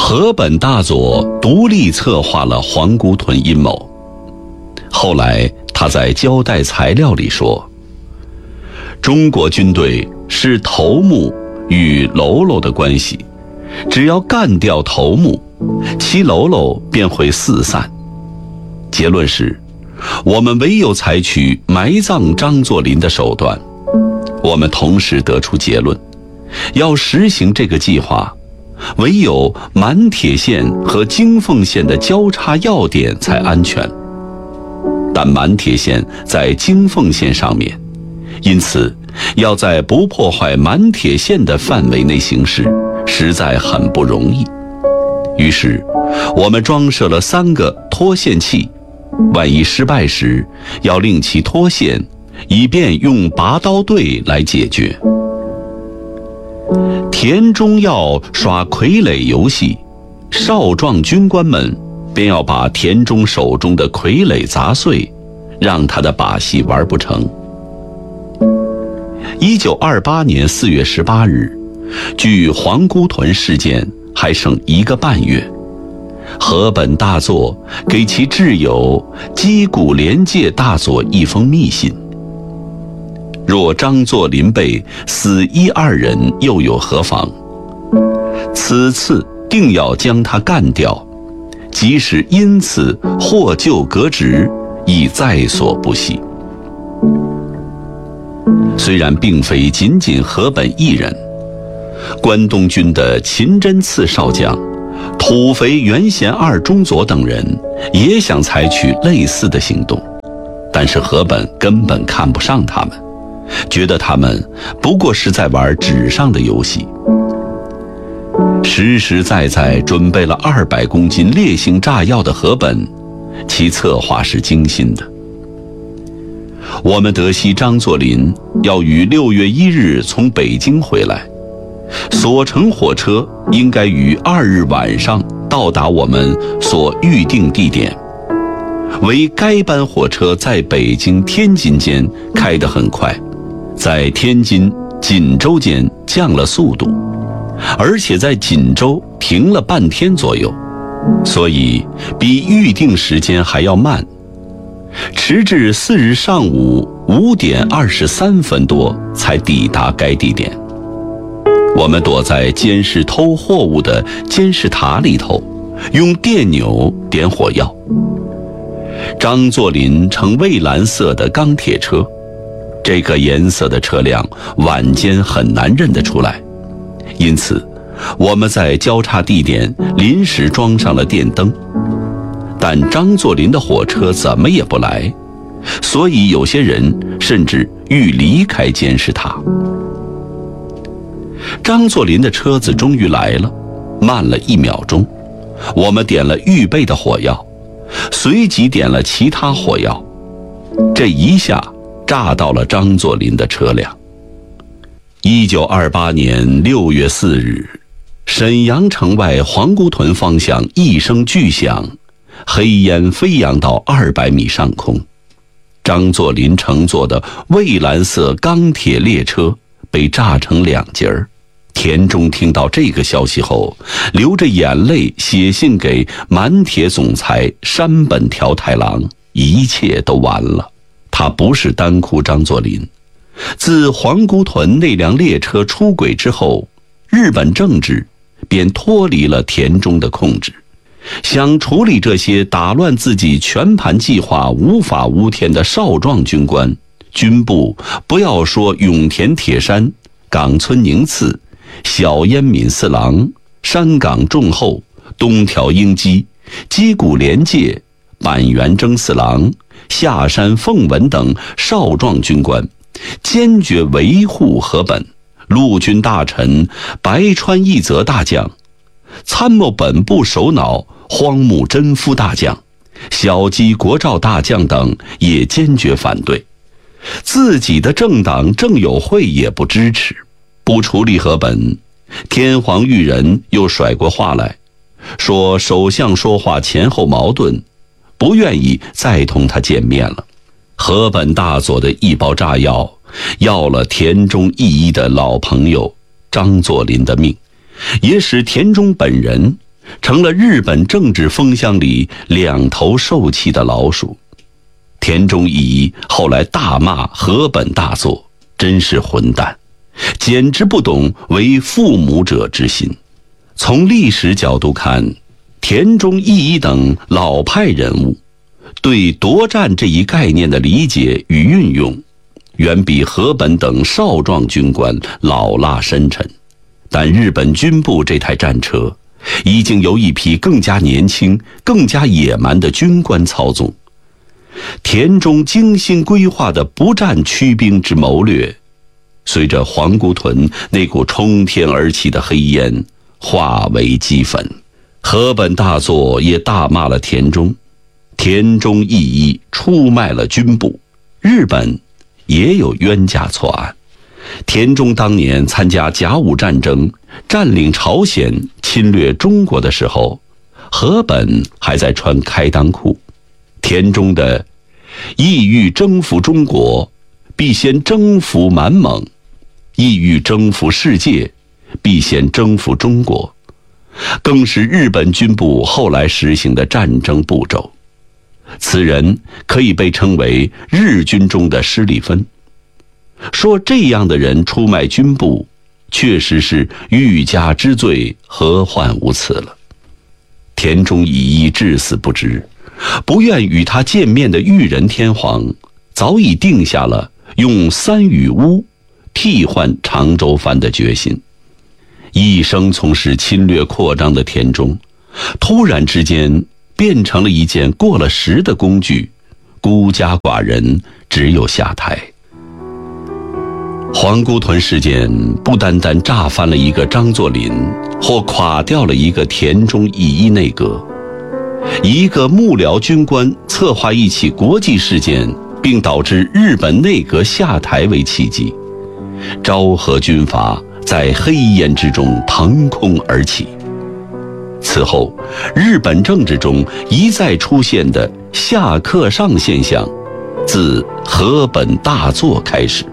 河本大佐独立策划了皇姑屯阴谋。后来他在交代材料里说，中国军队是头目与喽啰的关系，只要干掉头目，其喽啰便会四散。结论是，我们唯有采取埋葬张作霖的手段。我们同时得出结论，要实行这个计划，唯有满铁县和京凤县的交叉要点才安全。但满铁县在京凤县上面，因此要在不破坏满铁县的范围内行事，实在很不容易。于是我们装设了3个脱线器，万一失败时，要令其脱线，以便用拔刀队来解决。田中要耍傀儡游戏，少壮军官们便要把田中手中的傀儡砸碎，让他的把戏玩不成。1928年4月18日，距皇姑屯事件还剩1个半月，河本大佐给其挚友矶谷廉介大佐一封密信：若张作霖被死1、2人，又有何妨？此次定要将他干掉，即使因此获就革职，亦在所不惜。虽然并非仅仅河本一人，关东军的秦真次少将、土肥原贤二中佐等人也想采取类似的行动，但是河本根本看不上他们，觉得他们不过是在玩纸上的游戏。实实在在准备了200公斤烈性炸药的河本，其策划是精心的。我们得悉张作霖要于6月1日从北京回来，所乘火车应该于2日晚上到达我们所预定地点。唯该班火车在北京、天津间开得很快，在天津、锦州间降了速度，而且在锦州停了半天左右，所以比预定时间还要慢，迟至4日上午5点23分多才抵达该地点。我们躲在监视偷货物的监视塔里头，用电钮点火药。张作霖乘蔚蓝色的钢铁车，这个颜色的车辆晚间很难认得出来，因此我们在交叉地点临时装上了电灯。但张作霖的火车怎么也不来，所以有些人甚至欲离开监视塔。张作霖的车子终于来了，慢了1秒钟，我们点了预备的火药，随即点了其他火药，这一下炸到了张作霖的车辆。1928年6月4日，沈阳城外皇姑屯方向一声巨响，黑烟飞扬到200米上空，张作霖乘坐的蔚蓝色钢铁列车被炸成2截儿。田中听到这个消息后，流着眼泪写信给满铁总裁山本条太郎，一切都完了。他不是单哭张作霖，自皇姑屯那辆列车出轨之后，日本政治便脱离了田中的控制。想处理这些打乱自己全盘计划无法无天的少壮军官，军部不要说永田铁山、冈村宁次、小燕敏四郎、山冈重厚、东条英机、矶谷廉介、板垣征四郎、下山奉文等少壮军官，坚决维护河本。陆军大臣白川义则大将、参谋本部首脑荒木贞夫大将、小矶国照大将等也坚决反对，自己的政党政友会也不支持。不处理河本，天皇裕仁又甩过话来，说首相说话前后矛盾，不愿意再同他见面了。河本大佐的一包炸药要了田中义一的老朋友张作霖的命，也使田中本人成了日本政治风箱里两头受气的老鼠。田中义一后来大骂河本大作，真是混蛋，简直不懂为父母者之心。从历史角度看，田中义一等老派人物对夺占这一概念的理解与运用，远比河本等少壮军官老辣深沉。但日本军部这台战车已经由一批更加年轻、更加野蛮的军官操纵。田中精心规划的不战驱兵之谋略，随着皇姑屯那股冲天而起的黑烟化为齑粉。河本大作也大骂了田中，田中义一出卖了军部，日本也有冤假错案。田中当年参加甲午战争，占领朝鲜、侵略中国的时候，河本还在穿开裆裤。田中的意欲征服中国，必先征服满蒙；意欲征服世界，必先征服中国，更是日本军部后来实行的战争步骤。此人可以被称为日军中的施里芬。说这样的人出卖军部，确实是欲加之罪，何患无辞了。田中义一至死不知，不愿与他见面的裕仁天皇早已定下了用三羽乌替换长州藩的决心。一生从事侵略扩张的田中，突然之间变成了一件过了时的工具，孤家寡人，只有下台。皇姑屯事件不单单炸翻了一个张作霖，或垮掉了一个田中义一内阁，以一个幕僚军官策划一起国际事件，并导致日本内阁下台为契机，昭和军阀在黑烟之中腾空而起。此后，日本政治中一再出现的下克上现象，自河本大作开始。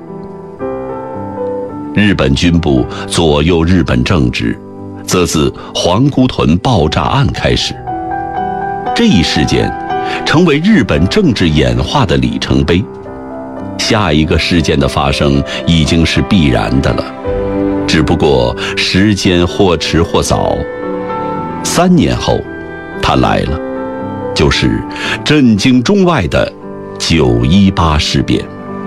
日本军部左右日本政治，则自皇姑屯爆炸案开始。这一事件成为日本政治演化的里程碑，下一个事件的发生已经是必然的了，只不过时间或迟或早。3年后，它来了，就是震惊中外的918事变。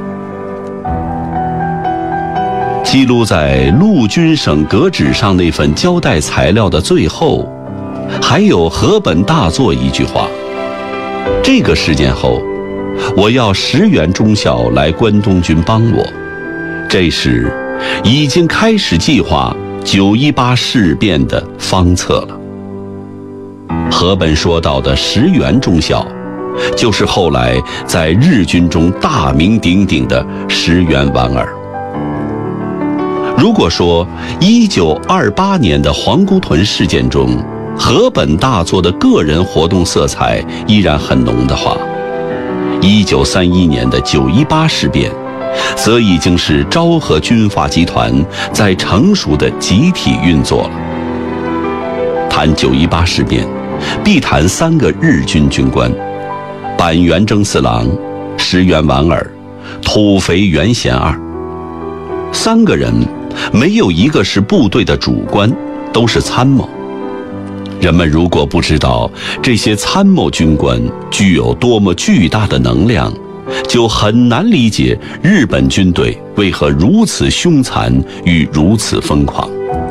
记录在陆军省阁纸上那份交代材料的最后，还有河本大作一句话：这个事件后，我要10元中校来关东军帮我。这时已经开始计划918事变的方策了。河本说到的10元中校，就是后来在日军中大名鼎鼎的石原莞尔。如果说1928年的皇姑屯事件中，河本大作的个人活动色彩依然很浓的话，1931年的918事变，则已经是昭和军阀集团在成熟的集体运作了。谈918事变，必谈3个日军军官：板垣征四郎、石原莞尔、土肥原贤二。3个人没有一个是部队的主官，都是参谋。人们如果不知道这些参谋军官具有多么巨大的能量，就很难理解日本军队为何如此凶残与如此疯狂。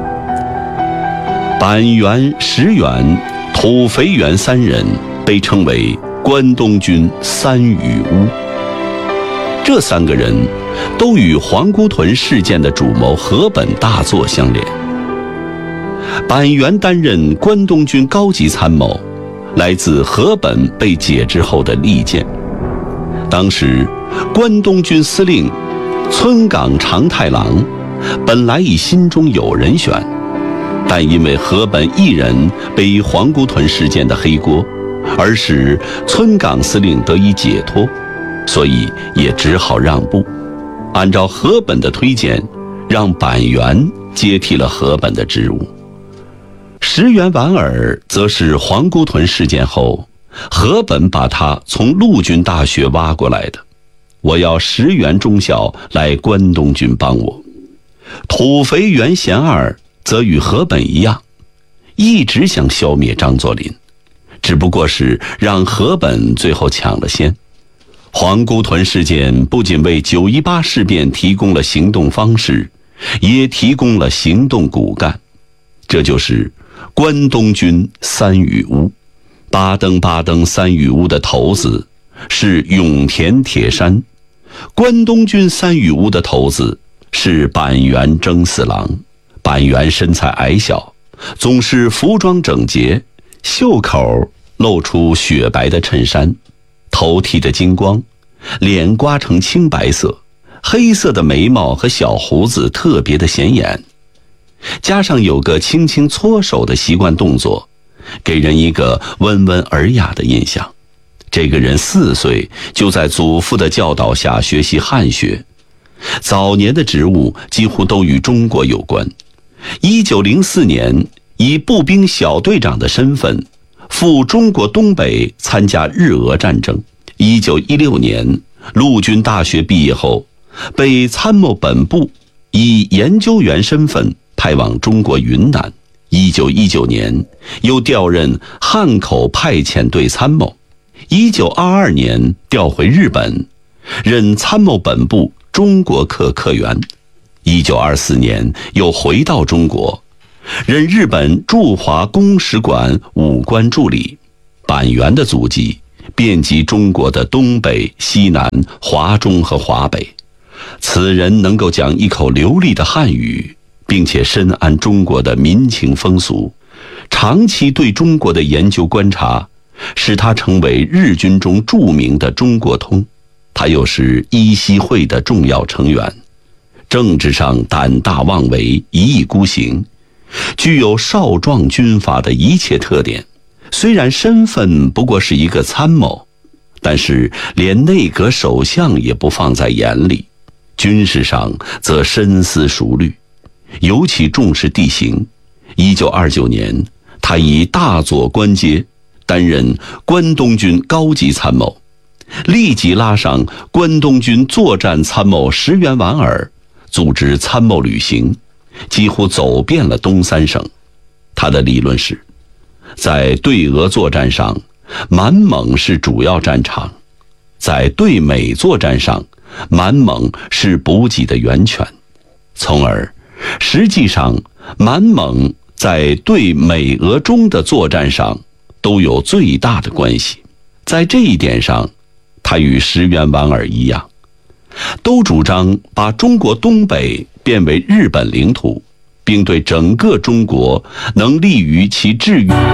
板垣、石原、土肥原3人被称为关东军3羽乌。这3个人都与皇姑屯事件的主谋河本大作相连。板垣担任关东军高级参谋，来自河本被解职后的利剑。当时关东军司令村冈长太郎本来已心中有人选，但因为河本一人背皇姑屯事件的黑锅，而使村冈司令得以解脱，所以也只好让步，按照河本的推荐，让板垣接替了河本的职务。 石原莞尔则是皇姑屯事件后，河本把他从陆军大学挖过来的。我要石原中校来关东军帮我。土肥原贤二则与河本一样，一直想消灭张作霖，只不过是让河本最后抢了先。皇姑屯事件不仅为9·18事变提供了行动方式，也提供了行动骨干。这就是关东军三羽乌。巴登三羽乌的头子是永田铁山，关东军三羽乌的头子是板垣征四郎。板垣身材矮小，总是服装整洁，袖口露出雪白的衬衫，头剃得精光，脸刮成青白色，黑色的眉毛和小胡子特别的显眼，加上有个轻轻搓手的习惯动作，给人一个温文尔雅的印象。这个人4岁就在祖父的教导下学习汉学，早年的职务几乎都与中国有关。1904年以步兵小队长的身份赴中国东北参加日俄战争。1916年陆军大学毕业后，被参谋本部以研究员身份派往中国云南。1919年又调任汉口派遣队参谋。1922年调回日本，任参谋本部中国科科员。1924年又回到中国，任日本驻华公使馆武官助理。板垣的足迹遍及中国的东北、西南、华中和华北。此人能够讲一口流利的汉语，并且深谙中国的民情风俗，长期对中国的研究观察，使他成为日军中著名的中国通。他又是一西会的重要成员，政治上胆大妄为，一意孤行，具有少壮军阀的一切特点。虽然身份不过是一个参谋，但是连内阁首相也不放在眼里。军事上则深思熟虑，尤其重视地形。1929年，他以大佐官阶担任关东军高级参谋，立即拉上关东军作战参谋石原莞尔，组织参谋旅行，几乎走遍了东三省。他的理论是，在对俄作战上，满蒙是主要战场；在对美作战上，满蒙是补给的源泉。从而实际上满蒙在对美俄中的作战上都有最大的关系。在这一点上，他与石原莞尔一样，都主张把中国东北变为日本领土，并对整个中国能利于其治愈。